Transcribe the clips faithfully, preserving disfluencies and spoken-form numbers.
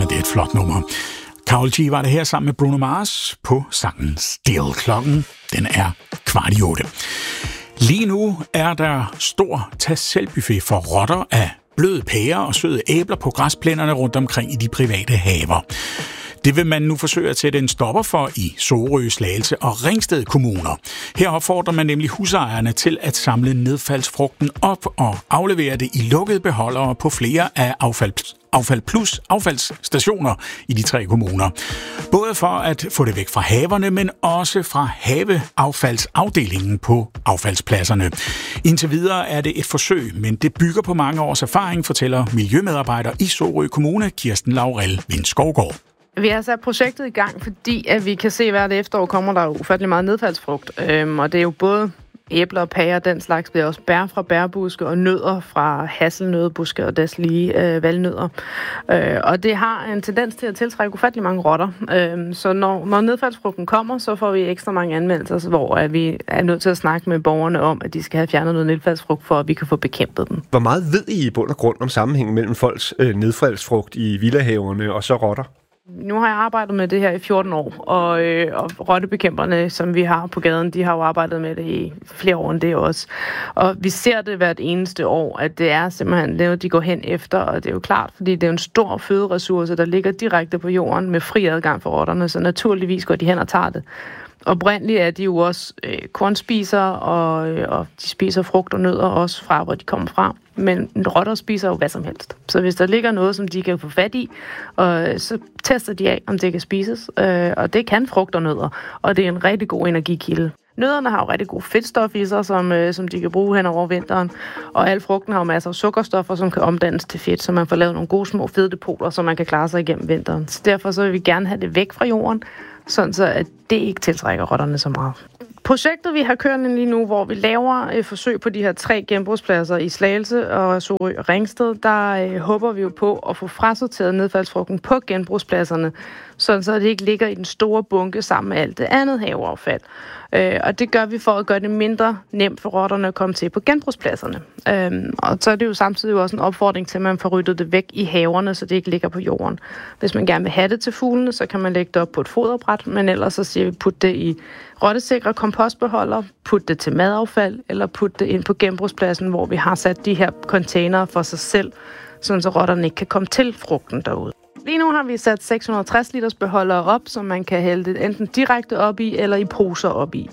det er et flot nummer. Karol G var det her sammen med Bruno Mars på sangen Still. Klokken, den er kvart i otte. Lige nu er der stor tag-selv-buffet for rotter af bløde pærer og søde æbler på græsplænerne rundt omkring i de private haver. Det vil man nu forsøge at sætte en stopper for i Sorø, Slagelse og Ringsted kommuner. Her opfordrer man nemlig husejerne til at samle nedfaldsfrugten op og aflevere det i lukkede beholdere på flere af affald, affald plus affaldsstationer i de tre kommuner. Både for at få det væk fra haverne, men også fra haveaffaldsafdelingen på affaldspladserne. Indtil videre er det et forsøg, men det bygger på mange års erfaring, fortæller miljømedarbejder i Sorø Kommune, Kirsten Laurel Vind-Skovgaard. Vi har sat projektet i gang, fordi at vi kan se, at hvert efterår kommer der jo ufattelig meget nedfaldsfrugt. Øhm, og det er jo både æbler og pærer, den slags, det er også bær fra bærbuske og nødder fra hasselnøddebuske og deslige øh, valnødder. Øh, og det har en tendens til at tiltrække ufattelig mange rotter. Øh, så når, når nedfaldsfrugten kommer, så får vi ekstra mange anmeldelser, hvor at vi er nødt til at snakke med borgerne om, at de skal have fjernet noget nedfaldsfrugt, for at vi kan få bekæmpet dem. Hvor meget ved I i bund og grund om sammenhængen mellem folks øh, nedfaldsfrugt i villahaverne og så rotter? Nu har jeg arbejdet med det her i fjorten år, og, øh, og rottebekæmperne, som vi har på gaden, de har jo arbejdet med det i flere år end det også. Og vi ser det hvert eneste år, at det er simpelthen noget, de går hen efter, og det er jo klart, fordi det er en stor føderessource, der ligger direkte på jorden med fri adgang for rotterne, så naturligvis går de hen og tager det. Oprindeligt er de jo også øh, kornspisere, og, øh, og de spiser frugt og nødder også fra, hvor de kommer fra. Men rotter spiser jo hvad som helst. Så hvis der ligger noget, som de kan få fat i, og, så tester de af, om det kan spises. Øh, og det kan frugt og nødder, og det er en rigtig god energikilde. Nødderne har jo rigtig god fedtstof i sig, som, øh, som de kan bruge hen over vinteren. Og al frugten har jo masser af sukkerstoffer, som kan omdannes til fedt, så man får lavet nogle gode små feddepoler, så man kan klare sig igennem vinteren. Så derfor så vil vi gerne have det væk fra jorden, sådan så at det ikke tiltrækker rotterne så meget. Projektet, vi har kørt lige nu, hvor vi laver et forsøg på de her tre genbrugspladser i Slagelse og Sorø og Ringsted, der øh, håber vi jo på at få frasorteret nedfaldsfrugten på genbrugspladserne, sådan så det ikke ligger i den store bunke sammen med alt det andet haveaffald. Øh, og det gør vi for at gøre det mindre nemt for rotterne at komme til på genbrugspladserne. Øh, og så er det jo samtidig også en opfordring til, at man får ryddet det væk i haverne, så det ikke ligger på jorden. Hvis man gerne vil have det til fuglene, så kan man lægge det op på et foderbræt, men ellers så siger vi, put det i rottesikre kompostbeholder, put det til madaffald, eller put det ind på genbrugspladsen, hvor vi har sat de her containere for sig selv, sådan så rotterne ikke kan komme til frugten derude. Lige nu har vi sat seks hundrede og tres liters beholdere op, som man kan hælde det enten direkte op i, eller i poser op i.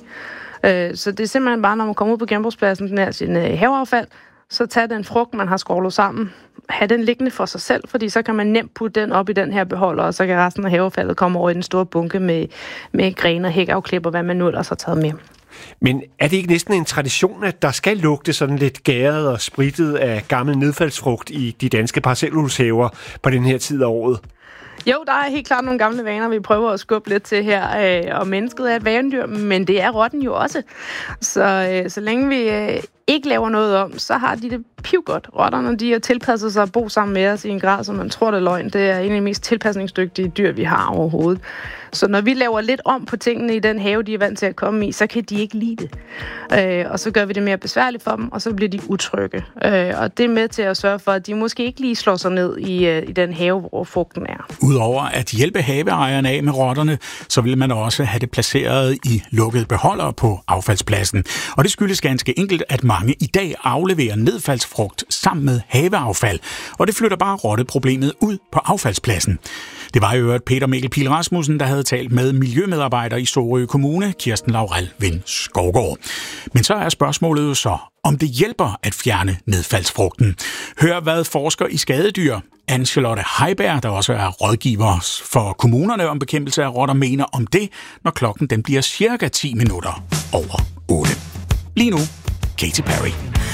Så det er simpelthen bare, når man kommer ud på genbrugspladsen, den her sin haveaffald, så tag den frugt, man har skålet sammen, have den liggende for sig selv, fordi så kan man nemt putte den op i den her beholder, og så kan resten af haveaffaldet komme over i den store bunke med, med grene og hækafklipper, hvad man nu ellers har taget med. Men er det ikke næsten en tradition, at der skal lugte sådan lidt gæret og spritet af gammel nedfaldsfrugt i de danske parcelhushaver på den her tid af året? Jo, der er helt klart nogle gamle vaner, vi prøver at skubbe lidt til her, og mennesket er et vanedyr, men det er rotten jo også. Så, så længe vi ikke laver noget om, så har de det pivgodt. Rotterne, de har tilpasset sig at bo sammen med os i en grad, som man tror, det er løgn. Det er en af de mest tilpasningsdygtige dyr, vi har overhovedet. Så når vi laver lidt om på tingene i den have, de er vant til at komme i, så kan de ikke lide det. Øh, og så gør vi det mere besværligt for dem, og så bliver de utrygge. Øh, og det er med til at sørge for, at de måske ikke lige slår sig ned i, øh, i den have, hvor frugten er. Udover at hjælpe haveejerne af med rotterne, så vil man også have det placeret i lukkede beholdere på affaldspladsen. Og det skyldes ganske enkelt, at mange i dag afleverer nedfaldsfrugt sammen med haveaffald, og det flytter bare rotteproblemet ud på affaldspladsen. Det var jo Peter Mikkel Pihl Rasmussen, der havde talt med miljømedarbejder i Sorø Kommune, Kirsten Laurel Vind-Skovgaard. Men så er spørgsmålet jo så, om det hjælper at fjerne nedfaldsfrugten. Hør, hvad forsker i skadedyr, Anne-Charlotte Heiberg, der også er rådgiver for kommunerne om bekæmpelse af rotter, mener om det, når klokken den bliver cirka ti minutter over otte. Lige nu, Katy Perry.